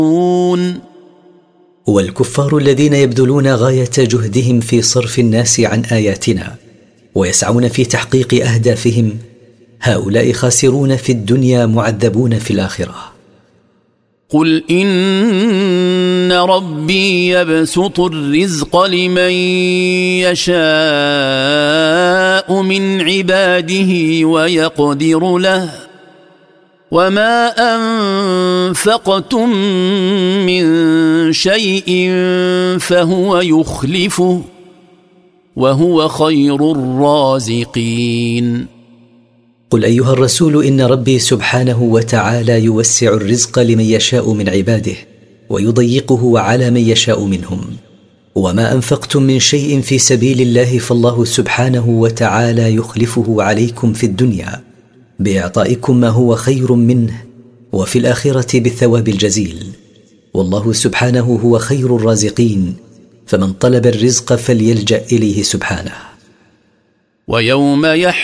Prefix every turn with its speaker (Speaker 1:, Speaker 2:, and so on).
Speaker 1: والكفار الذين يبذلون غاية جهدهم في صرف الناس عن آياتنا ويسعون في تحقيق أهدافهم، هؤلاء خاسرون في الدنيا معذبون في الآخرة.
Speaker 2: قل إن ربي يبسط الرزق لمن يشاء من عباده ويقدر له، وما أنفقتم من شيء فهو يخلفه وهو خير الرازقين.
Speaker 1: قل أيها الرسول إن ربي سبحانه وتعالى يوسع الرزق لمن يشاء من عباده ويضيقه على من يشاء منهم، وما أنفقتم من شيء في سبيل الله فالله سبحانه وتعالى يخلفه عليكم في الدنيا بإعطائكم ما هو خير منه، وفي الآخرة بالثواب الجزيل، والله سبحانه هو خير الرازقين، فمن طلب الرزق فليلجأ إليه سبحانه.
Speaker 2: ويوم